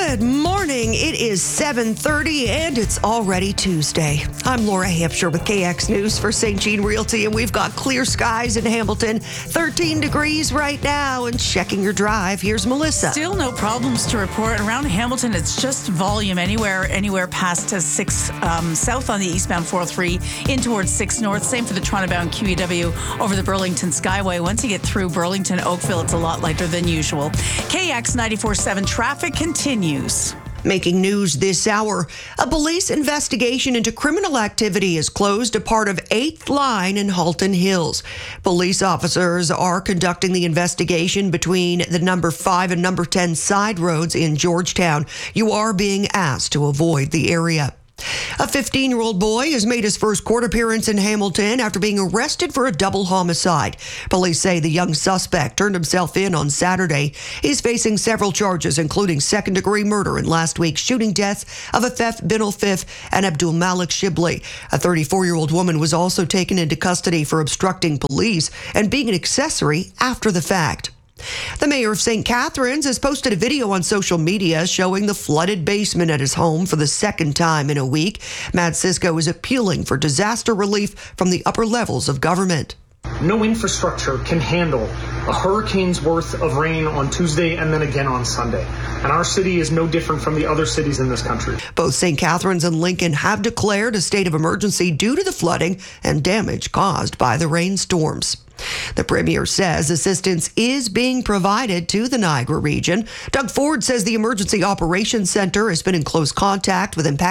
Good morning. It is 7:30 and it's already Tuesday. I'm Laura Hampshire with KX News for St. Jean Realty, and we've got clear skies in Hamilton, 13 degrees right now, and checking your drive. Here's Melissa. Still no problems to report. Around Hamilton, it's just volume anywhere past 6 south on the eastbound 403 in towards 6 north. Same for the Toronto-bound QEW over the Burlington Skyway. Once you get through Burlington, Oakville, it's a lot lighter than usual. KX 94.7 traffic continues. Making news this hour, a police investigation into criminal activity has closed a part of 8th Line in Halton Hills. Police officers are conducting the investigation between the number 5 and number 10 side roads in Georgetown. You are being asked to avoid the area. A 15-year-old boy has made his first court appearance in Hamilton after being arrested for a double homicide. Police say the young suspect turned himself in on Saturday. He's facing several charges, including second-degree murder in last week's shooting deaths of Afef bin Al-Fif and Abdul Malik Shibli. A 34-year-old woman was also taken into custody for obstructing police and being an accessory after the fact. The mayor of St. Catharines has posted a video on social media showing the flooded basement at his home for the second time in a week. Matt Cisco is appealing for disaster relief from the upper levels of government. No infrastructure can handle a hurricane's worth of rain on Tuesday and then again on Sunday. And our city is no different from the other cities in this country. Both St. Catharines and Lincoln have declared a state of emergency due to the flooding and damage caused by the rainstorms. The premier says assistance is being provided to the Niagara region. Doug Ford says the Emergency Operations Center has been in close contact with impacted